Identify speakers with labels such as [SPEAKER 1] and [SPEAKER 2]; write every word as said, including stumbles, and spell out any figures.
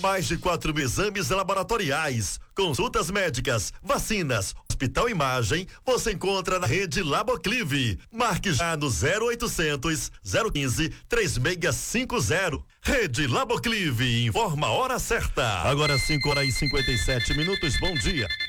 [SPEAKER 1] Mais de quatro mil exames laboratoriais, consultas médicas, vacinas, Hospital Imagem, você encontra na rede Laboclive. Marque já no zero oitocentos, zero quinze, três seis cinco zero. Rede Laboclive, informa a hora certa. Agora cinco horas e cinquenta e sete minutos, bom dia.